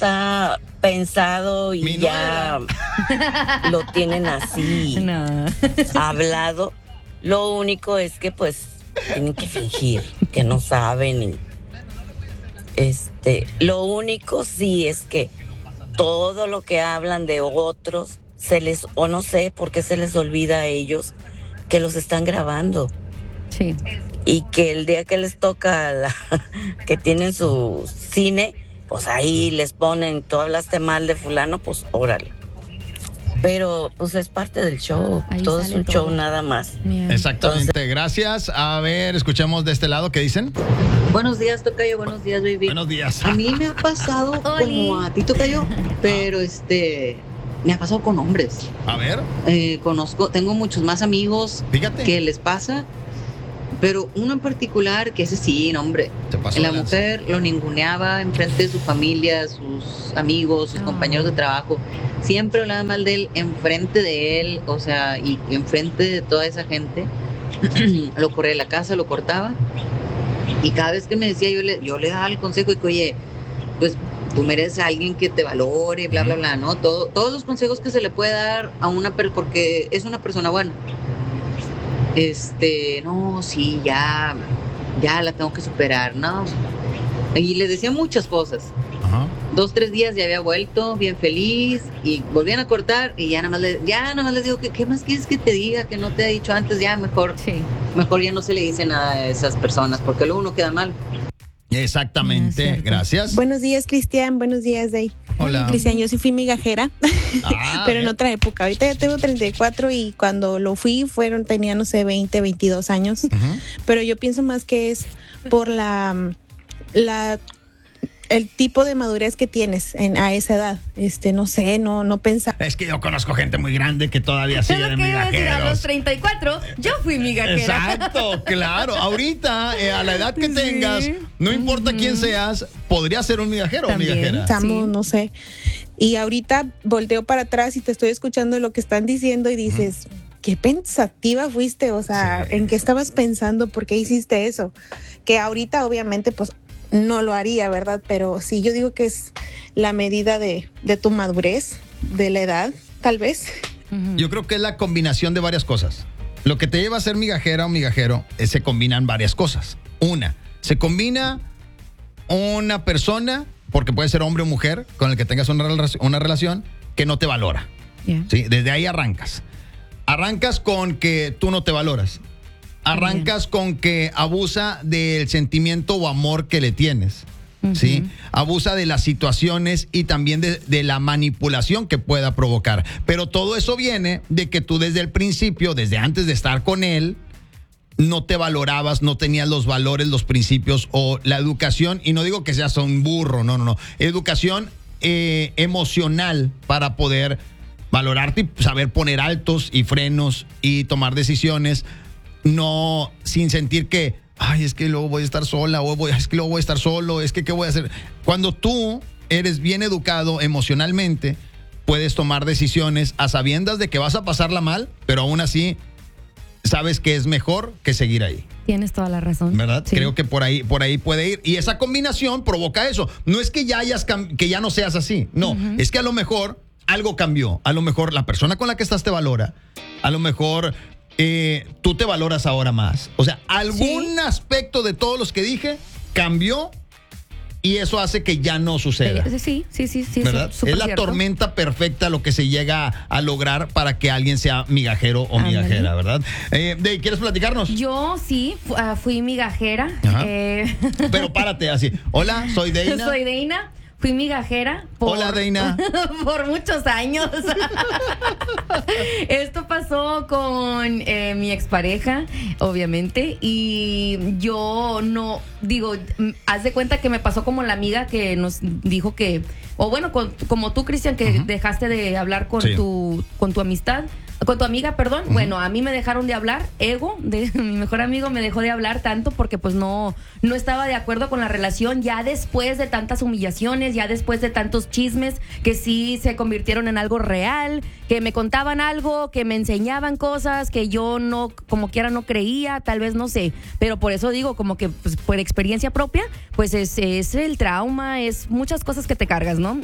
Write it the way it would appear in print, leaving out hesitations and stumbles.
está pensado y Mi ya lo tienen así No. hablado. Lo único es que pues tienen que fingir que no saben y lo único sí es que todo lo que hablan de otros o no sé por qué se les olvida a ellos que los están grabando. Sí. Y que el día que les toca que tienen su cine, pues ahí les ponen, tú hablaste mal de fulano, pues órale. Pero pues es parte del show, Ahí todo es sale un todo. show nada más. Bien. Exactamente, gracias. A ver, escuchemos de este lado, ¿qué dicen? Buenos días, Tocayo. Buenos días, baby. Buenos días. A mí me ha pasado Oli. como a ti, Tocayo, pero me ha pasado con hombres. A ver, Tengo muchos más amigos fíjate. que les pasa, pero uno en particular que ese sí, no, hombre. Se pasó La de lanza. mujer lo ninguneaba enfrente de su familia, sus amigos, sus compañeros de trabajo. Siempre hablaba mal de él, enfrente de él, o sea, y enfrente de toda esa gente. Lo corría de la casa, lo cortaba. Y cada vez que me decía, yo le daba el consejo y que, oye, pues tú mereces a alguien que te valore, bla, bla, bla, ¿no? Todos los consejos que se le puede dar a una persona, porque es una persona buena. No, sí, ya la tengo que superar, ¿no? Y le decía muchas cosas. Ajá. 2, 3 días ya había vuelto, bien feliz, y volvían a cortar, y ya nada más les digo, ¿qué más quieres que te diga? Que no te he dicho antes, ya mejor Sí. ya no se le dice nada a esas personas, porque luego uno queda mal. Exactamente, cierto. gracias. Buenos días, Cristian. Buenos días, Day. Hola. Cristian, yo sí fui migajera, pero en otra época. Ahorita ya tengo 34 y cuando lo fui tenía, no sé, 20, 22 años. Ujú. Pero yo pienso más que es por el tipo de madurez que tienes a esa edad. No sé, no pensar. Es que yo conozco gente muy grande que todavía Es sigue lo de que iba a decir, a los migajeros. 34, yo fui migajera. Exacto, claro. Ahorita, a la edad que tengas, no importa quién seas, podría ser un migajero También. o migajera. Estamos, Sí. no sé. Y ahorita volteo para atrás y te estoy escuchando lo que están diciendo y dices, qué pensativa fuiste, o sea, Sí. ¿en qué estabas pensando? ¿Por qué hiciste eso? Que ahorita obviamente pues no lo haría, ¿verdad? Pero sí, yo digo que es la medida de tu madurez, de la edad, tal vez. Yo creo que es la combinación de varias cosas. Lo que te lleva a ser migajera o migajero se combinan varias cosas. Se combina una persona, porque puede ser hombre o mujer, con el que tengas una relación que no te valora. Yeah. ¿Sí? Desde ahí arrancas. Arrancas con que tú no te valoras. Arrancas con que abusa del sentimiento o amor que le tienes. ¿Sí? Abusa de las situaciones y también de la manipulación que pueda provocar. Pero todo eso viene de que tú desde el principio, desde antes de estar con él, no te valorabas, no tenías los valores, los principios o la educación. Y no digo que seas un burro, no. Educación emocional para poder valorarte y saber poner altos y frenos y tomar decisiones, no sin sentir que ay, es que luego voy a estar sola, es que luego voy a estar solo, es que qué voy a hacer. Cuando tú eres bien educado emocionalmente, puedes tomar decisiones a sabiendas de que vas a pasarla mal, pero aún así sabes que es mejor que seguir ahí. Tienes toda la razón. ¿Verdad? Sí. Creo que por ahí puede ir. Y esa combinación provoca eso. No es que que ya no seas así. No, es que a lo mejor algo cambió. A lo mejor la persona con la que estás te valora. A lo mejor tú te valoras ahora más. O sea, algún aspecto de todos los que dije cambió y eso hace que ya no suceda. Sí, ¿Verdad? súper Es la cierto. tormenta perfecta lo que se llega a lograr para que alguien sea migajero o Ándale. migajera, ¿verdad? ¿Quieres platicarnos? Yo sí, fui migajera. Ajá. Pero párate así. Hola, soy Deina. Soy Deina. Fui migajera Hola, Deina. por muchos años. Esto pasó con mi expareja, obviamente, y yo no, digo, haz de cuenta que me pasó como la amiga que nos dijo que, o bueno, como tú, Cristian, que dejaste de hablar con Sí. con tu amistad. Con tu amiga, perdón. Bueno, a mí me dejaron de hablar. Ego, de mi mejor amigo, me dejó de hablar tanto porque pues no estaba de acuerdo con la relación ya después de tantas humillaciones, ya después de tantos chismes que sí se convirtieron en algo real, que me contaban algo, que me enseñaban cosas que yo no, como quiera, no creía, tal vez no sé. Pero por eso digo, como que pues, por experiencia propia, pues es el trauma, es muchas cosas que te cargas, ¿no?